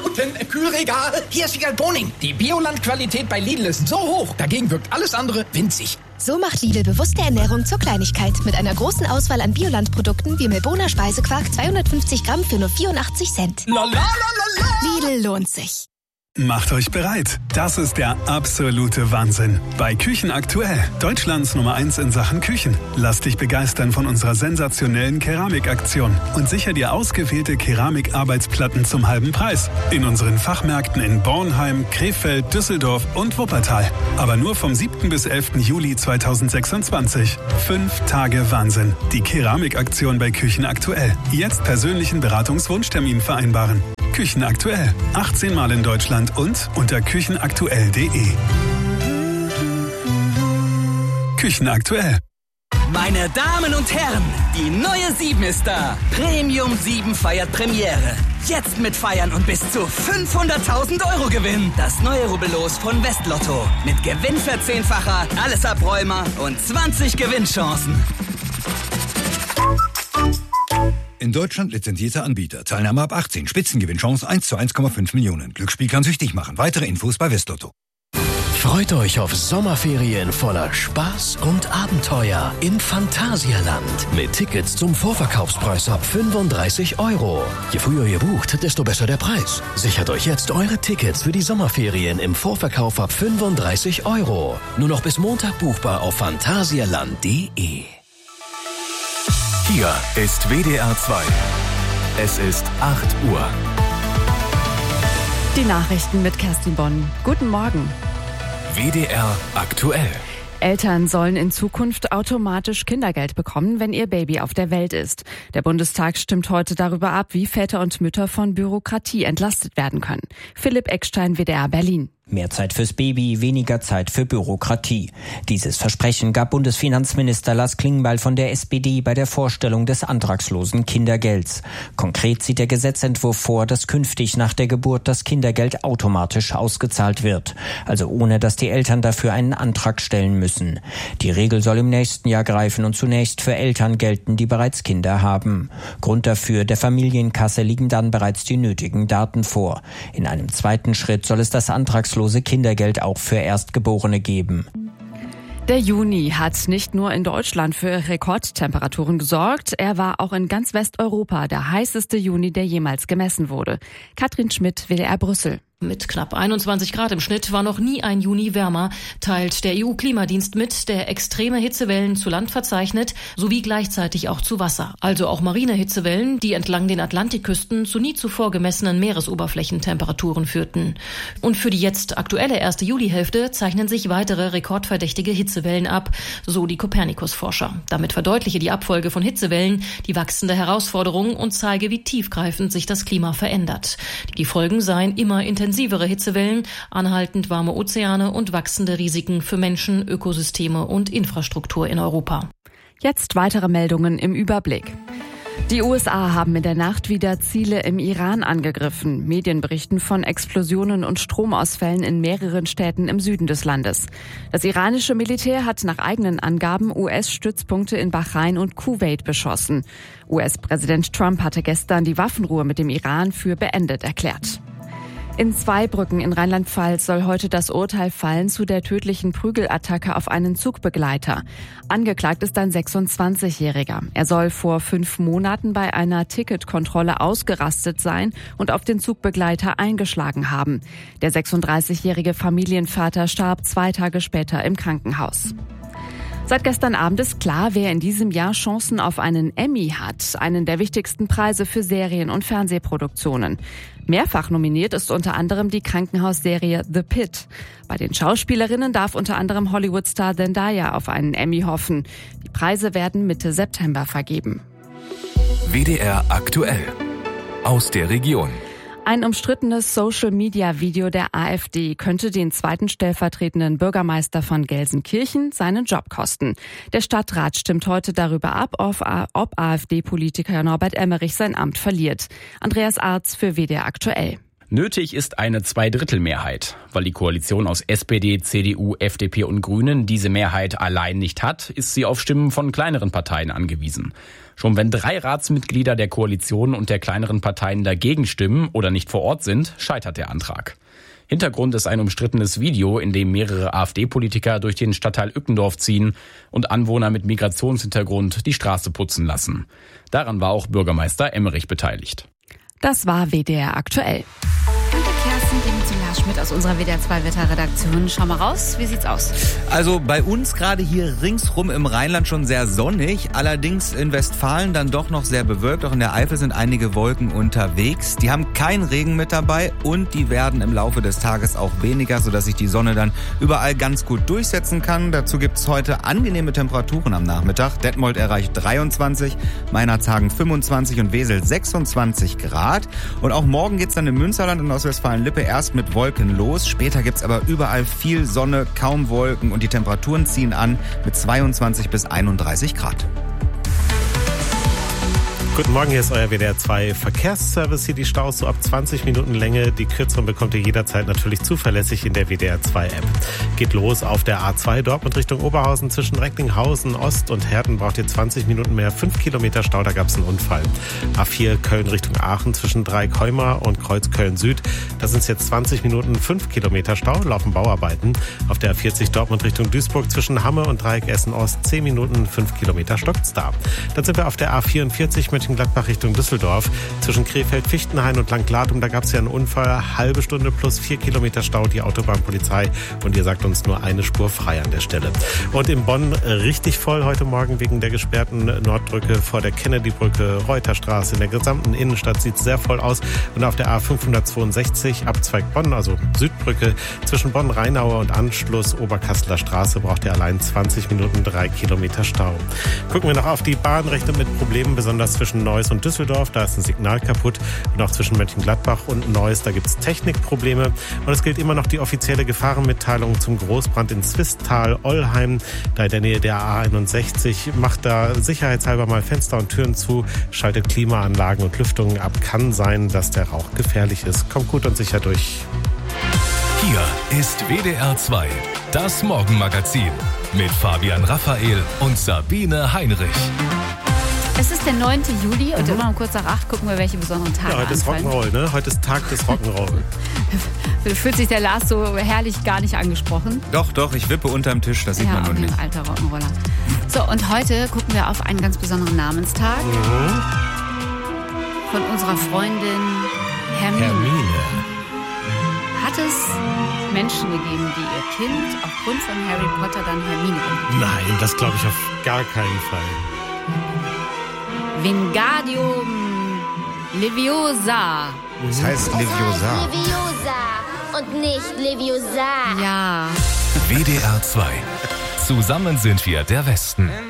Minuten. Kühlregal. Hier ist Wiegald Boning. Die Bioland-Qualität bei Lidl ist so hoch. Dagegen wirkt alles andere winzig. So macht Lidl bewusste Ernährung zur Kleinigkeit. Mit einer großen Auswahl an Bioland-Produkten wie Milboner Speisequark 250 Gramm für nur 84 Cent. Lidl lohnt sich. Macht euch bereit. Das ist der absolute Wahnsinn. Bei Küchen aktuell. Deutschlands Nummer 1 in Sachen Küchen. Lass dich begeistern von unserer sensationellen Keramikaktion und sicher dir ausgewählte Keramikarbeitsplatten zum halben Preis. In unseren Fachmärkten in Bornheim, Krefeld, Düsseldorf und Wuppertal. Aber nur vom 7. bis 11. Juli 2026. 5 Tage Wahnsinn. Die Keramikaktion bei Küchen aktuell. Jetzt persönlichen Beratungswunschtermin vereinbaren. Küchen aktuell. 18 Mal in Deutschland und unter küchenaktuell.de. Küchen aktuell. Meine Damen und Herren, die neue 7 ist da. Premium 7 feiert Premiere. Jetzt mit Feiern und bis zu 500.000 Euro Gewinn. Das neue Rubbellos von Westlotto. Mit Gewinnverzehnfacher, alles Abräumer und 20 Gewinnchancen. In Deutschland lizenzierter Anbieter. Teilnahme ab 18. Spitzengewinnchance 1 zu 1,5 Millionen. Glücksspiel kann süchtig machen. Weitere Infos bei Westlotto. Freut euch auf Sommerferien voller Spaß und Abenteuer im Phantasialand. Mit Tickets zum Vorverkaufspreis ab 35 €. Je früher ihr bucht, desto besser der Preis. Sichert euch jetzt eure Tickets für die Sommerferien im Vorverkauf ab 35 €. Nur noch bis Montag buchbar auf phantasialand.de. Hier ist WDR 2. Es ist 8 Uhr. Die Nachrichten mit Kerstin Bonn. Guten Morgen. WDR aktuell. Eltern sollen in Zukunft automatisch Kindergeld bekommen, wenn ihr Baby auf der Welt ist. Der Bundestag stimmt heute darüber ab, wie Väter und Mütter von Bürokratie entlastet werden können. Philipp Eckstein, WDR Berlin. Mehr Zeit fürs Baby, weniger Zeit für Bürokratie. Dieses Versprechen gab Bundesfinanzminister Lars Klingbeil von der SPD bei der Vorstellung des antragslosen Kindergelds. Konkret sieht der Gesetzentwurf vor, dass künftig nach der Geburt das Kindergeld automatisch ausgezahlt wird. Also ohne, dass die Eltern dafür einen Antrag stellen müssen. Die Regel soll im nächsten Jahr greifen und zunächst für Eltern gelten, die bereits Kinder haben. Grund dafür, der Familienkasse liegen dann bereits die nötigen Daten vor. In einem zweiten Schritt soll es das antragslose Kindergeld auch für Erstgeborene geben. Der Juni hat nicht nur in Deutschland für Rekordtemperaturen gesorgt, er war auch in ganz Westeuropa der heißeste Juni, der jemals gemessen wurde. Katrin Schmidt, WDR Brüssel. Mit knapp 21 Grad im Schnitt war noch nie ein Juni wärmer, teilt der EU-Klimadienst mit, der extreme Hitzewellen zu Land verzeichnet, sowie gleichzeitig auch zu Wasser. Also auch marine Hitzewellen, die entlang den Atlantikküsten zu nie zuvor gemessenen Meeresoberflächentemperaturen führten. Und für die jetzt aktuelle erste Julihälfte zeichnen sich weitere rekordverdächtige Hitzewellen ab, so die Copernicus-Forscher. Damit verdeutliche die Abfolge von Hitzewellen die wachsende Herausforderung und zeige, wie tiefgreifend sich das Klima verändert. Die Folgen seien immer intensivere Hitzewellen, anhaltend warme Ozeane und wachsende Risiken für Menschen, Ökosysteme und Infrastruktur in Europa. Jetzt weitere Meldungen im Überblick. Die USA haben in der Nacht wieder Ziele im Iran angegriffen. Medien berichten von Explosionen und Stromausfällen in mehreren Städten im Süden des Landes. Das iranische Militär hat nach eigenen Angaben US-Stützpunkte in Bahrain und Kuwait beschossen. US-Präsident Trump hatte gestern die Waffenruhe mit dem Iran für beendet erklärt. In Zweibrücken in Rheinland-Pfalz soll heute das Urteil fallen zu der tödlichen Prügelattacke auf einen Zugbegleiter. Angeklagt ist ein 26-Jähriger. Er soll vor 5 Monaten bei einer Ticketkontrolle ausgerastet sein und auf den Zugbegleiter eingeschlagen haben. Der 36-jährige Familienvater starb 2 Tage später im Krankenhaus. Seit gestern Abend ist klar, wer in diesem Jahr Chancen auf einen Emmy hat, einen der wichtigsten Preise für Serien- und Fernsehproduktionen. Mehrfach nominiert ist unter anderem die Krankenhausserie The Pitt. Bei den Schauspielerinnen darf unter anderem Hollywood-Star Zendaya auf einen Emmy hoffen. Die Preise werden Mitte September vergeben. WDR aktuell. Aus der Region. Ein umstrittenes Social-Media-Video der AfD könnte den zweiten stellvertretenden Bürgermeister von Gelsenkirchen seinen Job kosten. Der Stadtrat stimmt heute darüber ab, ob AfD-Politiker Norbert Emmerich sein Amt verliert. Andreas Arz für WDR aktuell. Nötig ist eine Zweidrittelmehrheit. Weil die Koalition aus SPD, CDU, FDP und Grünen diese Mehrheit allein nicht hat, ist sie auf Stimmen von kleineren Parteien angewiesen. Schon wenn 3 Ratsmitglieder der Koalition und der kleineren Parteien dagegen stimmen oder nicht vor Ort sind, scheitert der Antrag. Hintergrund ist ein umstrittenes Video, in dem mehrere AfD-Politiker durch den Stadtteil Ückendorf ziehen und Anwohner mit Migrationshintergrund die Straße putzen lassen. Daran war auch Bürgermeister Emmerich beteiligt. Das war WDR aktuell. Danke, Kerstin, Schmidt aus unserer WDR 2 Wetterredaktion. Schau mal raus, wie sieht's aus? Also bei uns gerade hier ringsrum im Rheinland schon sehr sonnig, allerdings in Westfalen dann doch noch sehr bewölkt. Auch in der Eifel sind einige Wolken unterwegs. Die haben keinen Regen mit dabei und die werden im Laufe des Tages auch weniger, sodass sich die Sonne dann überall ganz gut durchsetzen kann. Dazu gibt's heute angenehme Temperaturen am Nachmittag. Detmold erreicht 23, Meinerzhagen 25 und Wesel 26 Grad. Und auch morgen geht's dann im Münsterland und Ostwestfalen-Lippe erst mit Wolken los. Später gibt's aber überall viel Sonne, kaum Wolken und die Temperaturen ziehen an mit 22 bis 31 Grad. Guten Morgen, hier ist euer WDR 2 Verkehrsservice. Hier die Staus so ab 20 Minuten Länge. Die Kürzung bekommt ihr jederzeit natürlich zuverlässig in der WDR 2 App. Geht los auf der A2 Dortmund Richtung Oberhausen. Zwischen Recklinghausen, Ost und Herten braucht ihr 20 Minuten mehr. 5 Kilometer Stau, da gab es einen Unfall. A4 Köln Richtung Aachen zwischen Dreieckheuma und Kreuz Köln Süd. Da sind es jetzt 20 Minuten, 5 Kilometer Stau, laufen Bauarbeiten. Auf der A40 Dortmund Richtung Duisburg zwischen Hamme und Dreieck Essen Ost 10 Minuten, 5 Kilometer stockt's da. Dann sind wir auf der A44 Mönchengladbach Richtung Düsseldorf. Zwischen Krefeld-Fichtenhain und Langlatum, da gab es ja einen Unfall. Halbe Stunde plus 4 Kilometer Stau, die Autobahnpolizei. Und ihr sagt uns nur eine Spur frei an der Stelle. Und in Bonn richtig voll heute Morgen wegen der gesperrten Nordbrücke vor der Kennedy-Brücke, Reuterstraße. In der gesamten Innenstadt sieht es sehr voll aus. Und auf der A562 Abzweig Bonn, also Südbrücke, zwischen Bonn-Rheinauer und Anschluss Oberkasseler Straße braucht ihr allein 20 Minuten 3 Kilometer Stau. Gucken wir noch auf die Bahnrechte mit Problemen, besonders zwischen Neuss und Düsseldorf, da ist ein Signal kaputt. Und auch zwischen Mönchengladbach und Neuss, da gibt es Technikprobleme. Und es gilt immer noch die offizielle Gefahrenmitteilung zum Großbrand in Zwistal-Ollheim. Da in der Nähe der A61 macht da sicherheitshalber mal Fenster und Türen zu, schaltet Klimaanlagen und Lüftungen ab. Kann sein, dass der Rauch gefährlich ist. Kommt gut und sicher durch. Hier ist WDR 2, das Morgenmagazin mit Fabian Raphael und Sabine Heinrich. Es ist der 9. Juli und immer um kurz nach 8 gucken wir, welche besonderen Tage heute ist Rock'n'Roll, ne? Heute ist Tag des Rock'n'Roll. Fühlt sich der Lars so herrlich gar nicht angesprochen? Doch, ich wippe unterm Tisch, das sieht man nun nicht. Alter Rock'n'Roller. So, und heute gucken wir auf einen ganz besonderen Namenstag. Von unserer Freundin Hermine. Hat es Menschen gegeben, die ihr Kind aufgrund von Harry Potter dann Hermine genannt haben? Nein, das glaube ich auf gar keinen Fall. Wingardium Leviosa. Das heißt Leviosa. Leviosa und nicht Leviosa. Ja. WDR 2. Zusammen sind wir der Westen.